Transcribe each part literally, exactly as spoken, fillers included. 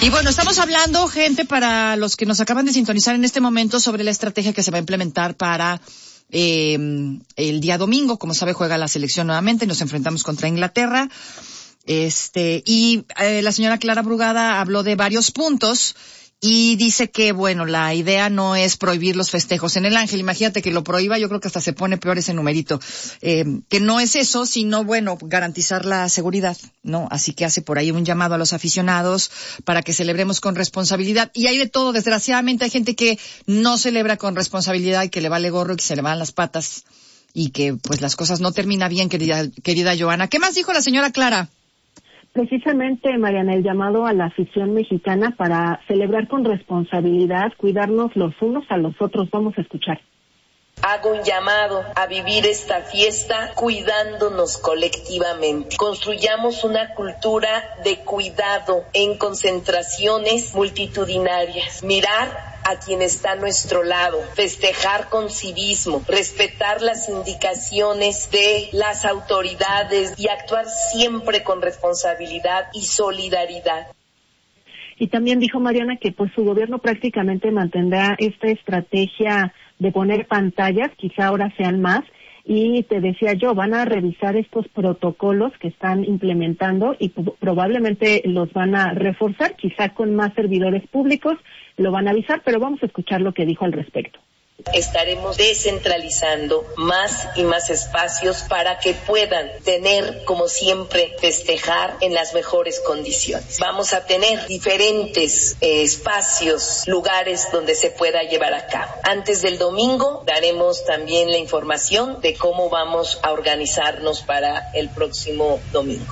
Y bueno, estamos hablando, gente, para los que nos acaban de sintonizar en este momento, sobre la estrategia que se va a implementar para eh, el día domingo. Como sabe, juega la selección nuevamente, nos enfrentamos contra Inglaterra. Este, y eh, la señora Clara Brugada habló de varios puntos y dice que, bueno, la idea no es prohibir los festejos en el Ángel. Imagínate que lo prohíba, yo creo que hasta se pone peor ese numerito. Eh, que no es eso, sino, bueno, garantizar la seguridad, ¿no? Así que hace por ahí un llamado a los aficionados para que celebremos con responsabilidad. Y hay de todo, desgraciadamente hay gente que no celebra con responsabilidad y que le vale gorro y que se le van las patas y que, pues, las cosas no terminan bien, querida, querida Joana. ¿Qué más dijo la señora Clara? Precisamente, Mariana, el llamado a la afición mexicana para celebrar con responsabilidad, cuidarnos los unos a los otros. Vamos a escuchar. Hago un llamado a vivir esta fiesta cuidándonos colectivamente. Construyamos una cultura de cuidado en concentraciones multitudinarias. Mirar a quien está a nuestro lado, festejar con civismo, respetar las indicaciones de las autoridades y actuar siempre con responsabilidad y solidaridad. Y también dijo Mariana que pues su gobierno prácticamente mantendrá esta estrategia de poner pantallas, quizá ahora sean más, y te decía yo, van a revisar estos protocolos que están implementando y p- probablemente los van a reforzar, quizá con más servidores públicos, lo van a avisar, pero vamos a escuchar lo que dijo al respecto. Estaremos descentralizando más y más espacios para que puedan tener, como siempre, festejar en las mejores condiciones. Vamos a tener diferentes eh, espacios, lugares donde se pueda llevar a cabo. Antes del domingo daremos también la información de cómo vamos a organizarnos para el próximo domingo.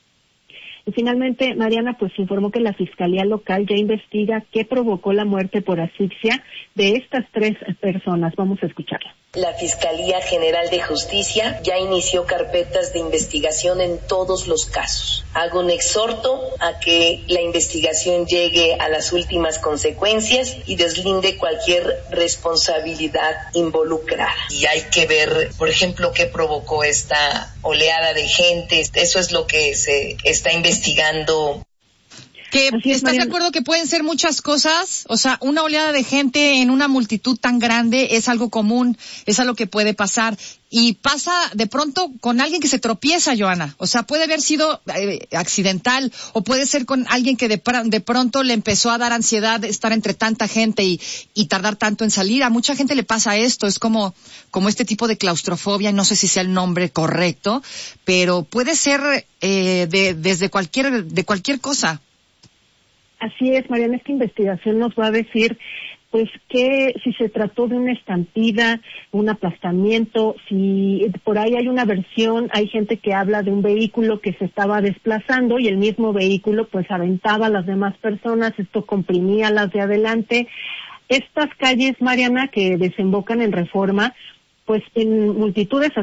Y finalmente, Mariana, pues informó que la Fiscalía Local ya investiga qué provocó la muerte por asfixia de estas tres personas. Vamos a escucharla. La Fiscalía General de Justicia ya inició carpetas de investigación en todos los casos. Hago un exhorto a que la investigación llegue a las últimas consecuencias y deslinde cualquier responsabilidad involucrada. Y hay que ver, por ejemplo, qué provocó esta oleada de gente. Eso es lo que se está investigando. Que ¿estás de acuerdo que pueden ser muchas cosas? O sea, una oleada de gente en una multitud tan grande es algo común, es algo que puede pasar. Y pasa de pronto con alguien que se tropieza, Joana. O sea, puede haber sido eh, accidental o puede ser con alguien que de, pr- de pronto le empezó a dar ansiedad estar entre tanta gente y, y tardar tanto en salir. A mucha gente le pasa esto, es como, como este tipo de claustrofobia, no sé si sea el nombre correcto, pero puede ser eh, de, desde cualquier, de cualquier cosa. Así es, Mariana, esta investigación nos va a decir, pues, que si se trató de una estampida, un aplastamiento, si por ahí hay una versión, hay gente que habla de un vehículo que se estaba desplazando y el mismo vehículo, pues, aventaba a las demás personas, esto comprimía a las de adelante. Estas calles, Mariana, que desembocan en Reforma, pues, en multitudes